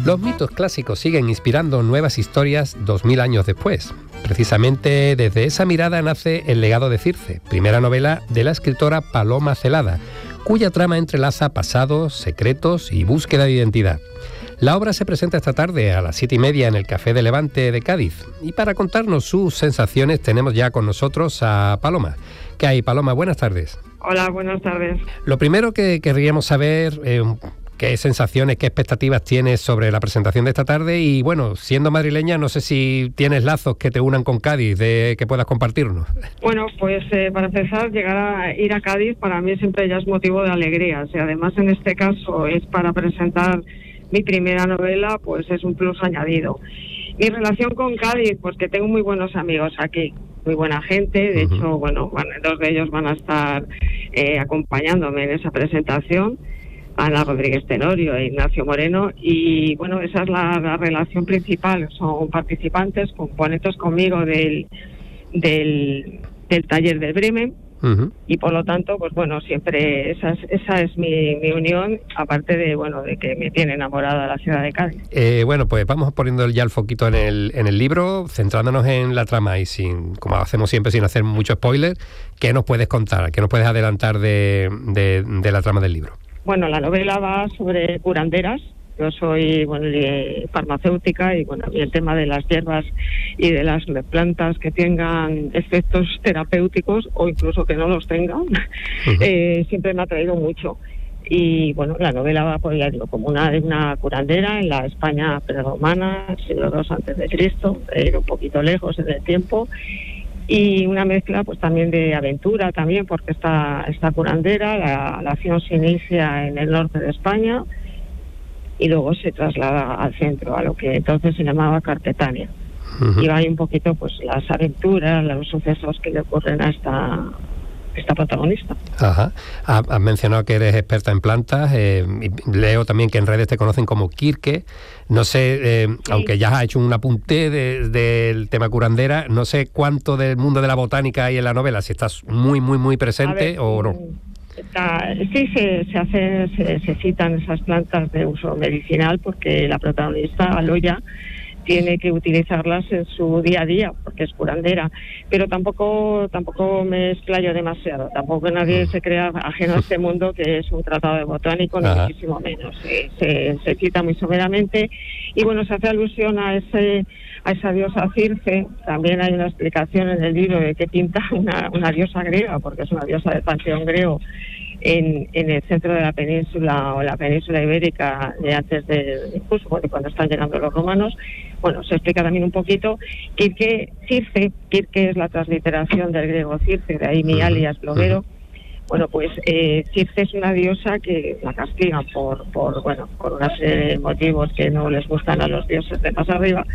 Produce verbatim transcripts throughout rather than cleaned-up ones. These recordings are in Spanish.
Los mitos clásicos siguen inspirando nuevas historias dos mil años después. Precisamente desde esa mirada nace El legado de Circe, primera novela de la escritora Paloma Celada, cuya trama entrelaza pasados, secretos y búsqueda de identidad. La obra se presenta esta tarde a las siete y media en el Café de Levante de Cádiz. Y para contarnos sus sensaciones tenemos ya con nosotros a Paloma. ¿Qué hay, Paloma? Buenas tardes. Hola, buenas tardes. Lo primero que querríamos saber... Eh, ¿Qué sensaciones, qué expectativas tienes sobre la presentación de esta tarde? Y bueno, siendo madrileña, no sé si tienes lazos que te unan con Cádiz, de que puedas compartirnos. Bueno, pues eh, para empezar, llegar a ir a Cádiz para mí siempre ya es motivo de alegría. Si además en este caso es para presentar mi primera novela, pues es un plus añadido. Mi relación con Cádiz, pues que tengo muy buenos amigos aquí, muy buena gente. De uh-huh. hecho, bueno, bueno, dos de ellos van a estar eh, acompañándome en esa presentación. Ana Rodríguez Tenorio e Ignacio Moreno, y bueno, esa es la, la relación principal. Son participantes, componentes conmigo del del, del taller del Bremen, uh-huh. y por lo tanto, pues bueno, siempre esa es, esa es mi, mi unión, aparte de bueno de que me tiene enamorada la ciudad de Cádiz. Eh, bueno, pues vamos poniendo ya el foquito en el, en el libro, centrándonos en la trama y sin, como hacemos siempre, sin hacer mucho spoiler. ¿Qué nos puedes contar? ¿Qué nos puedes adelantar de, de, de la trama del libro? Bueno, la novela va sobre curanderas. Yo soy bueno, farmacéutica y bueno, y el tema de las hierbas y de las plantas que tengan efectos terapéuticos o incluso que no los tengan, uh-huh. eh, siempre me ha traído mucho. Y bueno, la novela va pues, ya digo, como una, una curandera en la España prerromana, siglo dos antes de Cristo, ir un poquito lejos en el tiempo. Y una mezcla pues también de aventura también, porque esta, esta curandera, la, la acción se inicia en el norte de España y luego se traslada al centro, a lo que entonces se llamaba Carpetania. Uh-huh. Y va ahí un poquito pues las aventuras, los sucesos que le ocurren a esta, esta protagonista. Ajá. Has mencionado que eres experta en plantas, eh, y leo también que en redes te conocen como Kirke. No sé, eh, sí. aunque ya has hecho un apunte de, de tema curandera, no sé cuánto del mundo de la botánica hay en la novela, si estás muy, muy, muy presente ver, o no. Está, sí, se, se, hace, se, se citan esas plantas de uso medicinal porque la protagonista, Aloya, tiene que utilizarlas en su día a día porque es curandera, pero tampoco tampoco me explayo demasiado, tampoco nadie se crea ajeno a este mundo que es un tratado de botánico, ni Ajá. muchísimo menos. Se, se, se cita muy someramente y bueno, se hace alusión a ese a esa diosa Circe. También hay una explicación en el libro de qué pinta una, una diosa griega, porque es una diosa del panteón griego En, en el centro de la península o la península ibérica de antes de incluso bueno, cuando están llegando los romanos. Bueno, se explica también un poquito Kirke, Circe, Kirke es la transliteración del griego Circe, de ahí mi alias bloguero. Bueno, pues eh, Circe es una diosa que la castigan por, por bueno, por una serie de motivos que no les gustan a los dioses de más arriba,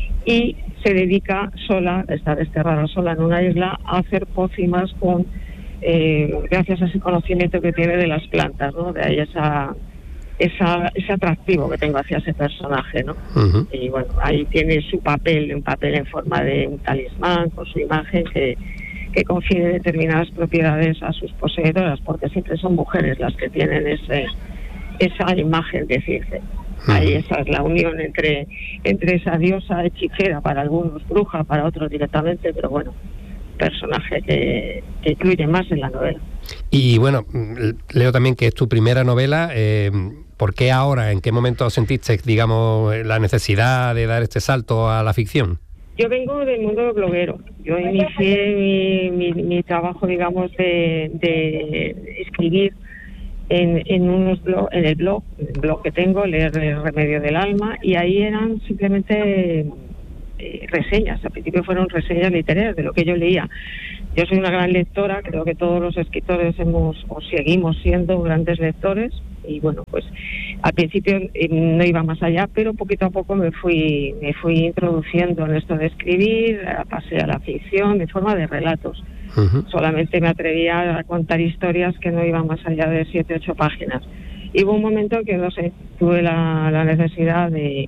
y se dedica sola, está desterrada sola en una isla, a hacer pócimas con Eh, gracias a ese conocimiento que tiene de las plantas, ¿no? De ahí esa, esa ese atractivo que tengo hacia ese personaje, ¿no? Uh-huh. Y bueno, ahí tiene su papel, un papel en forma de un talismán con su imagen que, que confiere determinadas propiedades a sus poseedoras, porque siempre son mujeres las que tienen ese esa imagen de Circe. Uh-huh. Ahí esa es la unión entre entre esa diosa hechicera, para algunos bruja, para otros directamente, pero bueno, personaje que, que incluye más en la novela. Y bueno, leo también que es tu primera novela. Eh, ¿Por qué ahora? ¿En qué momento sentiste, digamos, la necesidad de dar este salto a la ficción? Yo vengo del mundo bloguero. Yo inicié mi, mi, mi trabajo, digamos, de, de escribir en, en unos blog, en el blog, el blog que tengo, Leer el Remedio del Alma, y ahí eran simplemente Eh, reseñas. Al principio fueron reseñas literarias de lo que yo leía. Yo soy una gran lectora, creo que todos los escritores hemos o seguimos siendo grandes lectores, y bueno, pues al principio eh, no iba más allá, pero poquito a poco me fui me fui introduciendo en esto de escribir, pasé a la ficción de forma de relatos. Uh-huh. Solamente me atrevía a contar historias que no iban más allá de siete, ocho páginas. Y hubo un momento que, no sé, tuve la, la necesidad de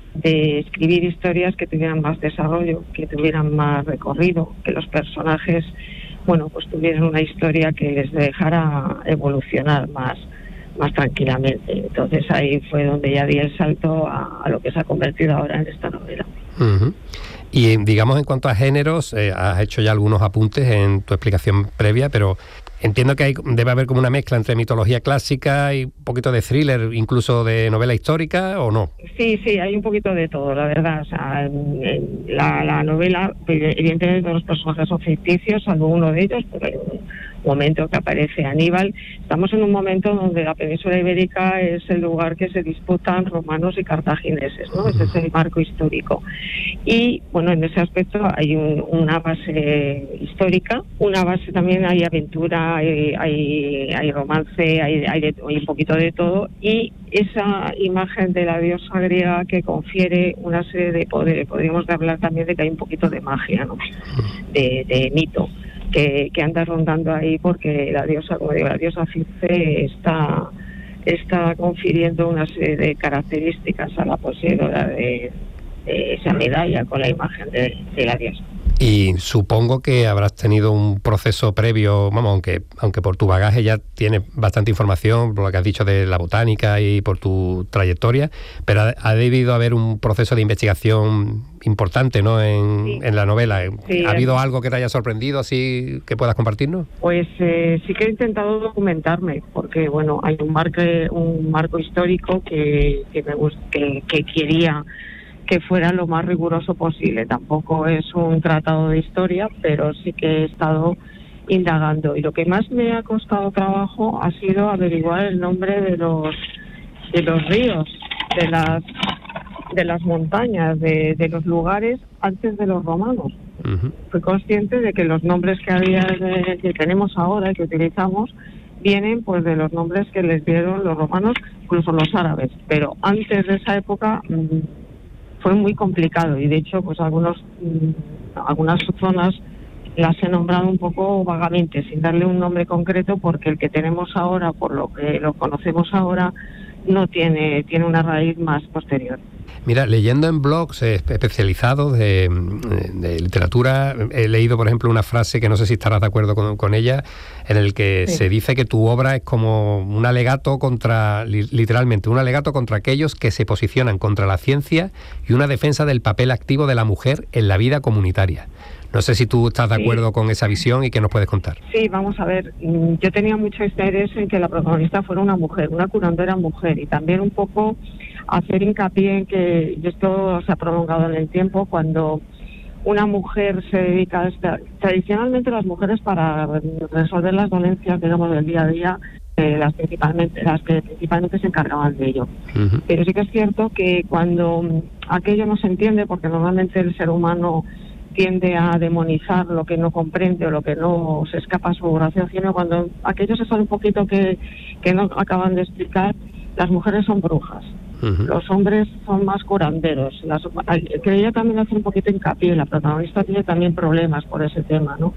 de escribir historias que tuvieran más desarrollo, que tuvieran más recorrido, que los personajes, bueno, pues tuvieran una historia que les dejara evolucionar más, más tranquilamente. Entonces ahí fue donde ya di el salto a, a lo que se ha convertido ahora en esta novela. Uh-huh. Y digamos, en cuanto a géneros, eh, has hecho ya algunos apuntes en tu explicación previa, pero entiendo que hay, debe haber como una mezcla entre mitología clásica y un poquito de thriller, incluso de novela histórica, ¿o no? Sí, sí, hay un poquito de todo, la verdad. O sea, en, en la, la novela, evidentemente todos los personajes son ficticios, salvo uno de ellos, porque hay un momento que aparece Aníbal. Estamos en un momento donde la península ibérica es el lugar que se disputan romanos y cartagineses, ¿no? Ese es el marco histórico. Y, bueno, en ese aspecto hay un, una base histórica, una base también, hay aventura, hay, hay, hay romance, hay, hay, de, hay un poquito de todo, y esa imagen de la diosa griega que confiere una serie de poderes. Podríamos hablar también de que hay un poquito de magia, ¿no? De, de mito. Que, que anda rondando ahí, porque la diosa, como digo, la diosa Circe está, está confiriendo una serie de características a la poseedora de, de esa medalla con la imagen de, de la diosa. Y supongo que habrás tenido un proceso previo, vamos, aunque aunque por tu bagaje ya tienes bastante información, por lo que has dicho de la botánica y por tu trayectoria, pero ha, ha debido haber un proceso de investigación importante, ¿no?, en, sí. en la novela. Sí, ¿Ha habido es... algo que te haya sorprendido, así que puedas compartirnos? Pues eh, sí que he intentado documentarme, porque bueno, hay un marco, un marco histórico que, que me gusta, que, que quería que fuera lo más riguroso posible. Tampoco es un tratado de historia, pero sí que he estado indagando. Y lo que más me ha costado trabajo ha sido averiguar el nombre de los de los ríos, de las de las montañas, de, de los lugares antes de los romanos. Uh-huh. Fui consciente de que los nombres que había de, que tenemos ahora y que utilizamos vienen pues de los nombres que les dieron los romanos, incluso los árabes. Pero antes de esa época mmm, fue muy complicado, y de hecho pues algunos mmm, algunas zonas las he nombrado un poco vagamente, sin darle un nombre concreto, porque el que tenemos ahora, por lo que lo conocemos ahora, no tiene tiene una raíz más posterior. Mira, leyendo en blogs eh, especializados de, de literatura, he leído, por ejemplo, una frase que no sé si estarás de acuerdo con, con ella, en el que sí. se dice que tu obra es como un alegato contra, li, literalmente, un alegato contra aquellos que se posicionan contra la ciencia y una defensa del papel activo de la mujer en la vida comunitaria. No sé si tú estás de acuerdo sí. con esa visión y qué nos puedes contar. Sí, vamos a ver, yo tenía mucho interés en que la protagonista fuera una mujer, una curandera mujer, y también un poco hacer hincapié en que, y esto se ha prolongado en el tiempo, cuando una mujer se dedica a esta, tradicionalmente las mujeres, para resolver las dolencias, digamos, del día a día, eh, las principalmente las que principalmente se encargaban de ello. Uh-huh. Pero sí que es cierto que cuando aquello no se entiende, porque normalmente el ser humano tiende a demonizar lo que no comprende o lo que no se escapa a su raciocinio, cuando aquello se sale un poquito que, que no acaban de explicar, las mujeres son brujas. Uh-huh. Los hombres son más curanderos. Las, quería también hacer un poquito hincapié, la protagonista tiene también problemas por ese tema, ¿no?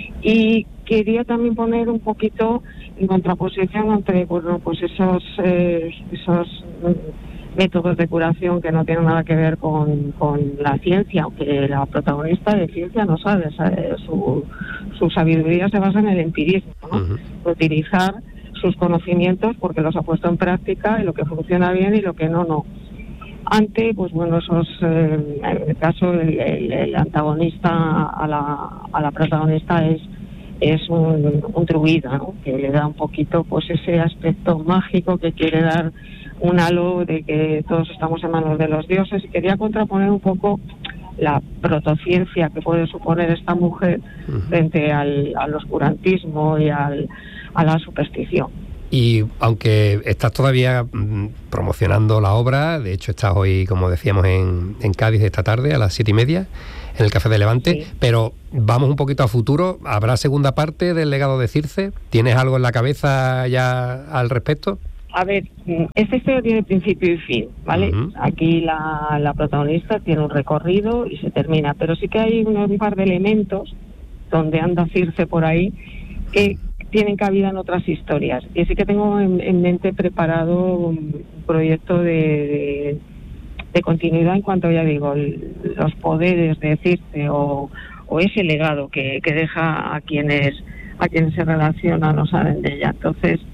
Y quería también poner un poquito en contraposición entre, bueno, pues esos eh, esos métodos de curación que no tienen nada que ver con, con la ciencia, aunque la protagonista de ciencia no sabe, sabe su, su sabiduría se basa en el empirismo, ¿no? Uh-huh. Utilizar sus conocimientos porque los ha puesto en práctica, y lo que funciona bien y lo que no, no. Ante, pues bueno, esos, eh, en el caso, el, el, el antagonista a la, a la protagonista es es un, un druida, ¿no?, que le da un poquito pues ese aspecto mágico, que quiere dar un halo de que todos estamos en manos de los dioses, y quería contraponer un poco la protociencia que puede suponer esta mujer frente al, al oscurantismo y al, a la superstición. Y aunque estás todavía mmm, promocionando la obra, de hecho estás hoy, como decíamos, en, en Cádiz esta tarde a las siete y media, en el Café de Levante, sí. Pero vamos un poquito a futuro. ¿Habrá segunda parte del legado de Circe? ¿Tienes algo en la cabeza ya al respecto? A ver, esta historia tiene principio y fin, ¿vale? Uh-huh. Aquí la, la protagonista tiene un recorrido y se termina, pero sí que hay un, un par de elementos donde anda Circe por ahí que tienen cabida en otras historias. Y sí que tengo en, en mente preparado un proyecto de, de, de continuidad en cuanto, ya digo, el, los poderes de Circe o, o ese legado que, que deja a quienes a quienes se relacionan o saben de ella. Entonces,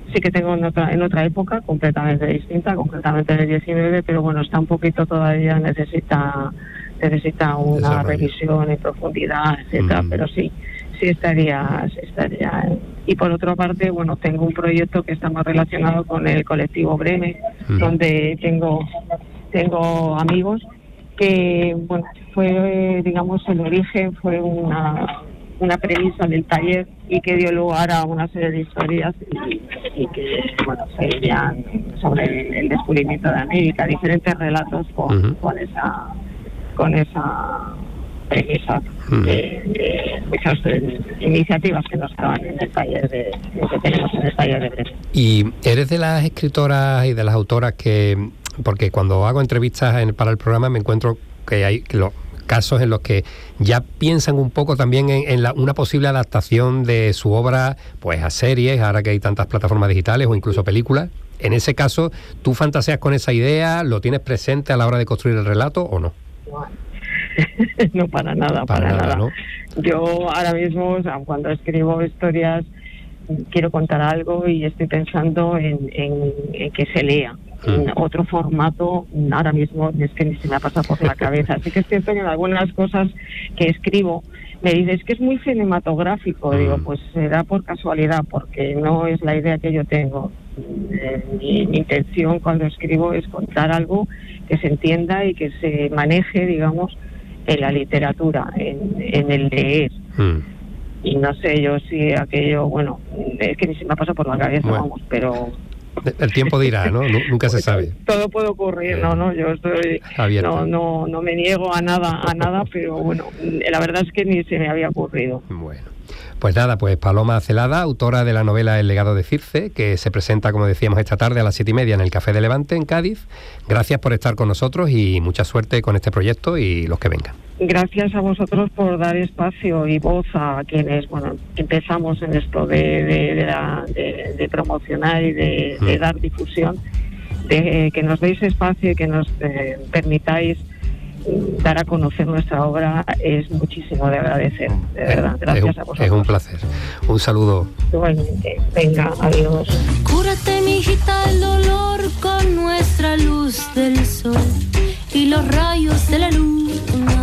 sí que tengo en otra, en otra época completamente distinta, concretamente en el diecinueve, pero bueno, está un poquito todavía, necesita necesita una Desarrollo. revisión en profundidad, etcétera, Mm. pero sí, sí estaría, sí estaría. Y por otra parte, bueno, tengo un proyecto que está más relacionado con el colectivo Breme, Mm. donde tengo, tengo amigos que, bueno, fue, digamos, el origen fue una, una premisa del taller y que dio lugar a una serie de historias y, y que, bueno, seguían sobre el, el descubrimiento de América, diferentes relatos con, Uh-huh. con esa con esa premisa Uh-huh. de, de muchas eh, iniciativas que nos estaban en el taller de, que tenemos en el taller de Breme. ¿Y eres de las escritoras y de las autoras que, porque cuando hago entrevistas en- para el programa me encuentro que hay que los casos en los que ya piensan un poco también en, en la- una posible adaptación de su obra pues a series, ahora que hay tantas plataformas digitales o incluso películas? En ese caso, ¿tú fantaseas con esa idea? ¿Lo tienes presente a la hora de construir el relato o no? No, para nada, Para para, nada, nada. ¿no? Yo ahora mismo, o sea, cuando escribo historias, quiero contar algo y estoy pensando en, en, en que se lea. Mm. En otro formato, ahora mismo es que ni se me ha pasado por la cabeza. Así que es cierto que en algunas cosas que escribo me dices que es muy cinematográfico. Mm. Digo, pues será por casualidad, porque no es la idea que yo tengo. Eh, mi, mi intención cuando escribo es contar algo que se entienda y que se maneje, digamos, en la literatura, en, en el leer. Mm. Y no sé yo si aquello, bueno, es que ni se me ha pasado por la cabeza, Bueno. vamos, pero... El tiempo dirá, ¿no? Nu- Nunca se sabe. Todo puede ocurrir, Eh, no, no, yo estoy... abierta. No, no, no me niego a nada, a nada, pero bueno, la verdad es que ni se me había ocurrido. Bueno, pues nada, pues Paloma Celada, autora de la novela El legado de Circe, que se presenta, como decíamos, esta tarde a las siete y media en el Café de Levante, en Cádiz. Gracias por estar con nosotros y mucha suerte con este proyecto y los que vengan. Gracias a vosotros por dar espacio y voz a quienes, bueno, empezamos en esto de, de, de, la- de- de promocionar y de, de Mm. dar difusión, de que nos deis espacio y que nos eh, permitáis mm, dar a conocer nuestra obra, es muchísimo de agradecer, de verdad. Es Gracias un- a vosotros. Es un placer. Un saludo. Igualmente. Venga, adiós. Cúrate, mijita, el dolor con nuestra luz del sol y los rayos de la luna.